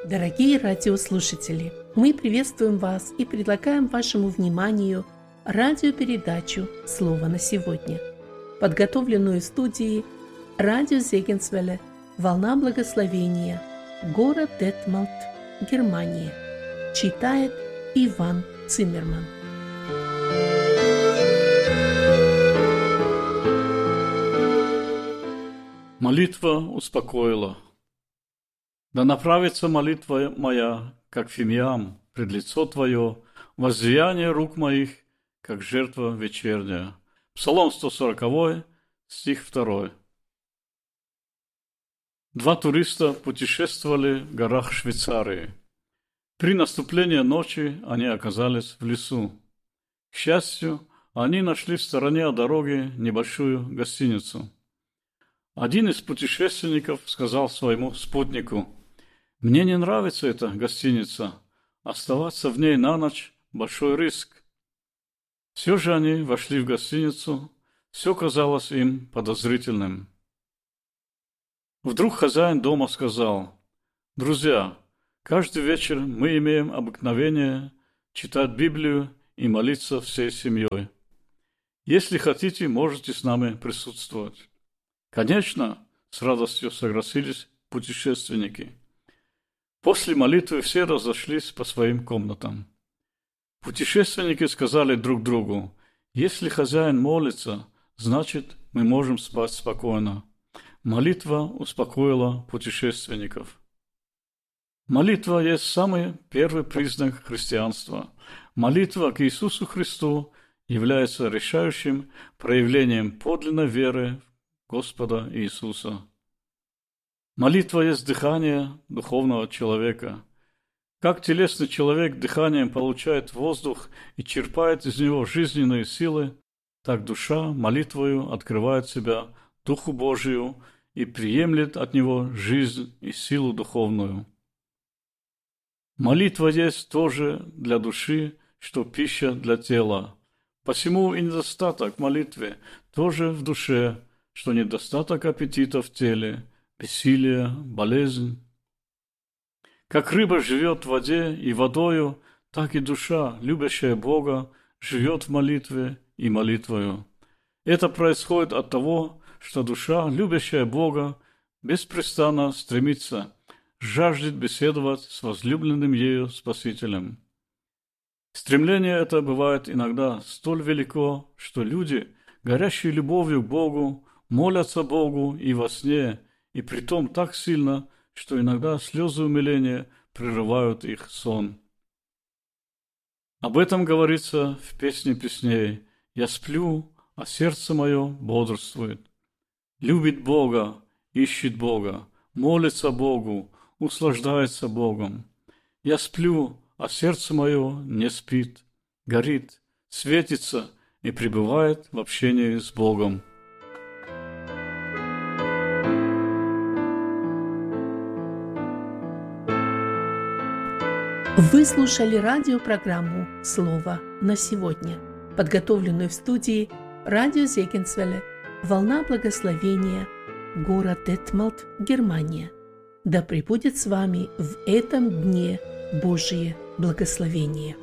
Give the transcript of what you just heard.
Дорогие радиослушатели, мы приветствуем вас и предлагаем вашему вниманию радиопередачу «Слово на сегодня», подготовленную студией радио Зегенсвелле «Волна благословения», город Детмалт, Германия. Читает Иван Циммерман. Молитва успокоила. Да направится молитва моя, как фимиам, пред лицо Твое, воззрение рук моих, как жертва вечерняя. Псалом 140, стих 2. Два туриста путешествовали в горах Швейцарии. При наступлении ночи они оказались в лесу. К счастью, они нашли в стороне от дороги небольшую гостиницу. Один из путешественников сказал своему спутнику: «Мне не нравится эта гостиница. Оставаться в ней на ночь – большой риск». Все же они вошли в гостиницу. Все казалось им подозрительным. Вдруг хозяин дома сказал: «Друзья, каждый вечер мы имеем обыкновение читать Библию и молиться всей семьей. Если хотите, можете с нами присутствовать». Конечно, с радостью согласились путешественники. После молитвы все разошлись по своим комнатам. Путешественники сказали друг другу: «Если хозяин молится, значит, мы можем спать спокойно». Молитва успокоила путешественников. Молитва есть самый первый признак христианства. Молитва к Иисусу Христу является решающим проявлением подлинной веры в Господа Иисуса. Молитва есть дыхание духовного человека. Как телесный человек дыханием получает воздух и черпает из него жизненные силы, так душа молитвою открывает себя Духу Божию и приемлет от него жизнь и силу духовную. Молитва есть тоже для души, что пища для тела. Посему и недостаток в молитве тоже в душе, что недостаток аппетита в теле, бессилие, болезнь. Как рыба живет в воде и водою, так и душа, любящая Бога, живет в молитве и молитвою. Это происходит от того, что душа, любящая Бога, беспрестанно стремится, жаждет беседовать с возлюбленным ею Спасителем. Стремление это бывает иногда столь велико, что люди, горящие любовью к Богу, молятся Богу и во сне, и притом так сильно, что иногда слезы умиления прерывают их сон. Об этом говорится в песне песней: «Я сплю, а сердце мое бодрствует». Любит Бога, ищет Бога, молится Богу, услаждается Богом. Я сплю, а сердце мое не спит, горит, светится и пребывает в общении с Богом. Вы слушали радиопрограмму «Слово на сегодня», подготовленную в студии радио Зегенсвелле «Волна благословения», город Детмалт, Германия. Да пребудет с вами в этом дне Божие благословение.